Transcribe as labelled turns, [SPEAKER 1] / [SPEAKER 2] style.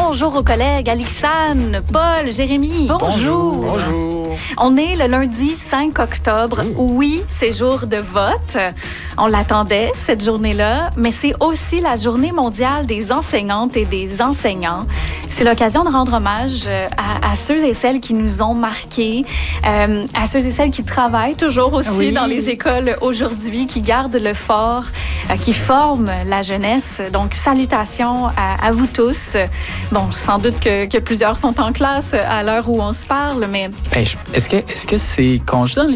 [SPEAKER 1] Bonjour aux collègues Alixane, Paul, Jérémy. Bonjour.
[SPEAKER 2] Bonjour.
[SPEAKER 1] On est le lundi 5 octobre. Oui, c'est jour de vote. On l'attendait, cette journée-là, mais c'est aussi la journée mondiale des enseignantes et des enseignants. C'est l'occasion de rendre hommage à ceux et celles qui nous ont marqués, à ceux et celles qui travaillent toujours aussi dans les écoles aujourd'hui, qui gardent le fort, qui forment la jeunesse. Donc, salutations à vous tous. Bon, sans doute que plusieurs sont en classe à l'heure où on se parle, mais...
[SPEAKER 2] Est-ce que c'est congé dans les